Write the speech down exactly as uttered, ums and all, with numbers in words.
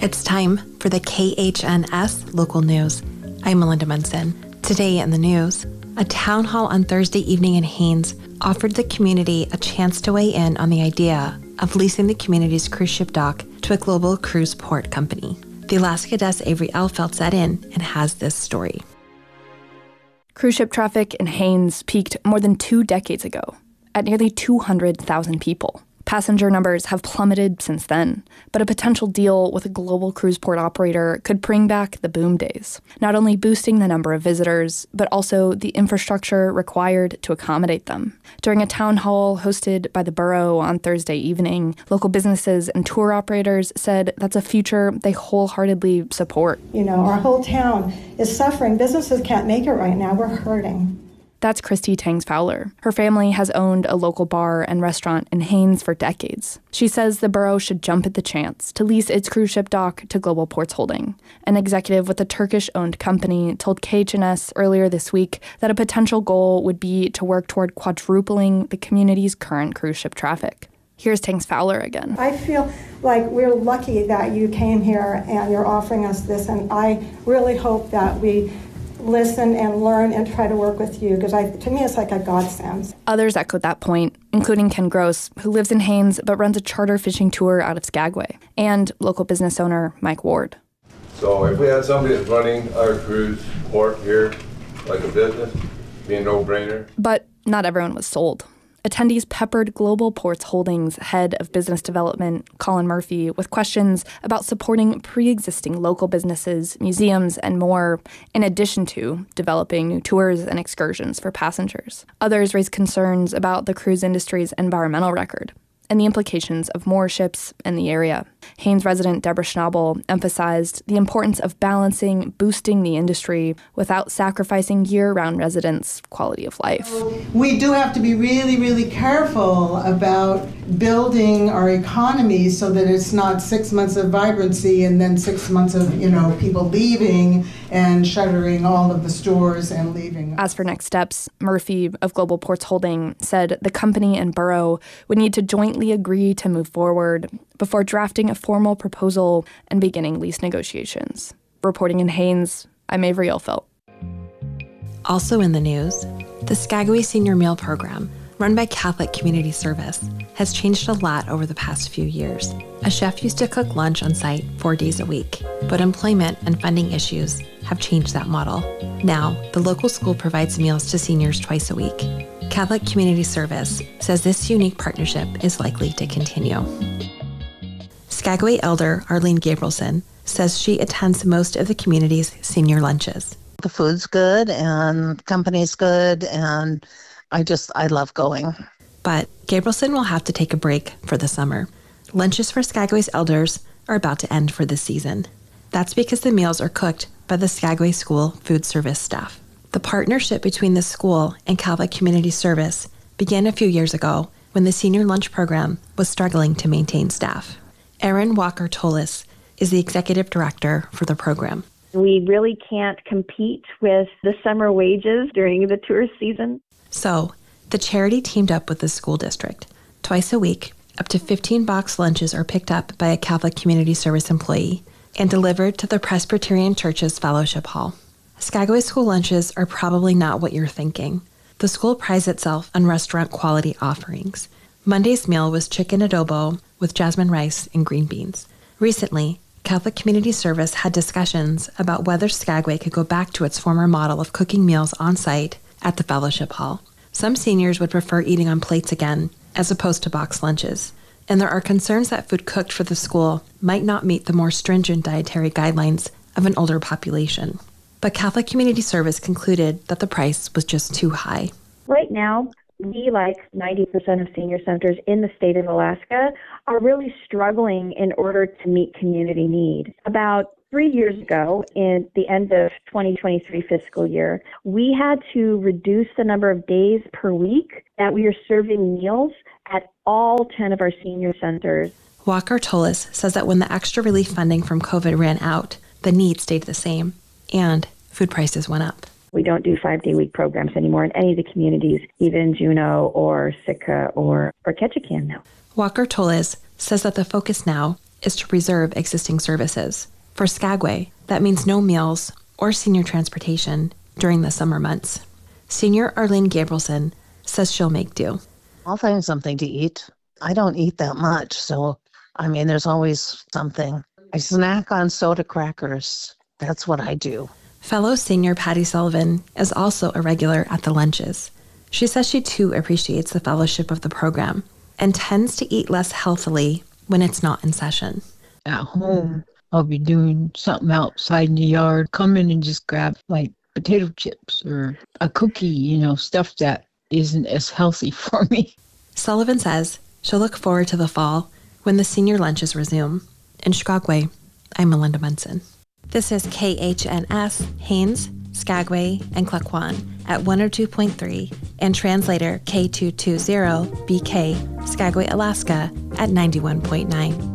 It's time for the K H N S Local News. I'm Melinda Munson. Today in the news, a town hall on Thursday evening in Haines offered the community a chance to weigh in on the idea of leasing the community's cruise ship dock to a global cruise port company. The Alaska Desk Avery Elfeld sat in and has this story. Cruise ship traffic in Haines peaked more than two decades ago at nearly two hundred thousand people. Passenger numbers have plummeted since then, but a potential deal with a global cruise port operator could bring back the boom days, not only boosting the number of visitors, but also the infrastructure required to accommodate them. During a town hall hosted by the borough on Thursday evening, local businesses and tour operators said that's a future they wholeheartedly support. You know, our whole town is suffering. Businesses can't make it right now. We're hurting. That's Christy Tangs Fowler. Her family has owned a local bar and restaurant in Haines for decades. She says the borough should jump at the chance to lease its cruise ship dock to Global Ports Holding. An executive with a Turkish-owned company told K H N S earlier this week that a potential goal would be to work toward quadrupling the community's current cruise ship traffic. Here's Tangs Fowler again. I feel like we're lucky that you came here and you're offering us this, and I really hope that we listen and learn and try to work with you, because I, to me it's like a godsend. Others echoed that point, including Ken Gross, who lives in Haines but runs a charter fishing tour out of Skagway, and local business owner Mike Ward. So if we had somebody that's running our cruise port here, like a business, it'd be a no-brainer. But not everyone was sold. Attendees peppered Global Ports Holdings head of business development, Colin Murphy, with questions about supporting pre-existing local businesses, museums, and more, in addition to developing new tours and excursions for passengers. Others raised concerns about the cruise industry's environmental record and the implications of more ships in the area. Haines resident Deborah Schnabel emphasized the importance of balancing boosting the industry without sacrificing year-round residents' quality of life. We do have to be really, really careful about building our economy so that it's not six months of vibrancy and then six months of, you know, people leaving and shuttering all of the stores and leaving. As for next steps, Murphy of Global Ports Holding said the company and borough would need to jointly agree to move forward before drafting a formal proposal and beginning lease negotiations. Reporting in Haines, I'm Avery Elfelt. Also in the news, the Skagway Senior Meal Program, run by Catholic Community Service, has changed a lot over the past few years. A chef used to cook lunch on site four days a week, but employment and funding issues have changed that model. Now, the local school provides meals to seniors twice a week. Catholic Community Service says this unique partnership is likely to continue. Skagway Elder Arlene Gabrielson says she attends most of the community's senior lunches. The food's good and the company's good, and I just, I love going. But Gabrielson will have to take a break for the summer. Lunches for Skagway's elders are about to end for this season. That's because the meals are cooked by the Skagway School food service staff. The partnership between the school and Catholic Community Service began a few years ago when the senior lunch program was struggling to maintain staff. Erin Walker-Tolis is the executive director for the program. We really can't compete with the summer wages during the tourist season. So, the charity teamed up with the school district. Twice a week, up to fifteen box lunches are picked up by a Catholic Community Service employee and delivered to the Presbyterian Church's Fellowship Hall. Skagway school lunches are probably not what you're thinking. The school prides itself on restaurant-quality offerings. Monday's meal was chicken adobo with jasmine rice and green beans. Recently, Catholic Community Service had discussions about whether Skagway could go back to its former model of cooking meals on site at the Fellowship Hall. Some seniors would prefer eating on plates again, as opposed to box lunches. And there are concerns that food cooked for the school might not meet the more stringent dietary guidelines of an older population. But Catholic Community Service concluded that the price was just too high. Right now, we, like ninety percent of senior centers in the state of Alaska, are really struggling in order to meet community need. About three years ago, in the end of twenty twenty-three fiscal year, we had to reduce the number of days per week that we are serving meals at all ten of our senior centers. Walker-Tolis says that when the extra relief funding from COVID ran out, the need stayed the same, and food prices went up. We don't do five-day-week programs anymore in any of the communities, even in Juneau or Sitka or, or Ketchikan now. Walker-Tolis says that the focus now is to preserve existing services. For Skagway, that means no meals or senior transportation during the summer months. Senior Arlene Gabrielson says she'll make do. I'll find something to eat. I don't eat that much, so, I mean, there's always something. I snack on soda crackers. That's what I do. Fellow senior Patty Sullivan is also a regular at the lunches. She says she too appreciates the fellowship of the program and tends to eat less healthily when it's not in session. At home, I'll be doing something outside in the yard, come in and just grab like potato chips or a cookie, you know, stuff that isn't as healthy for me. Sullivan says she'll look forward to the fall when the senior lunches resume. In Skagway, I'm Melinda Munson. This is K H N S, Haines, Skagway, and Klukwan at one oh two point three and translator K two two zero B K, Skagway, Alaska at ninety-one point nine.